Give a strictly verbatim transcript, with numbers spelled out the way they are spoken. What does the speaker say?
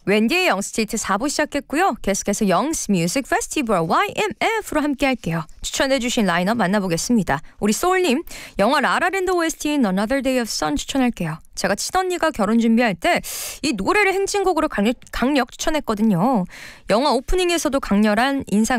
웬디의 영스트리트 사 부 시작했고요. 계속해서 영스 뮤직 페스티벌 와이엠에프로 함께할게요. 추천해주신 라인업 만나보겠습니다. 우리 소울님, 영화 라라랜드 오에스티인 Another Day of Sun 추천할게요. 제가 친언니가 결혼 준비할 때 이 노래를 행진곡으로 강력, 강력 추천했거든요. 영화 오프닝에서도 강렬한 인상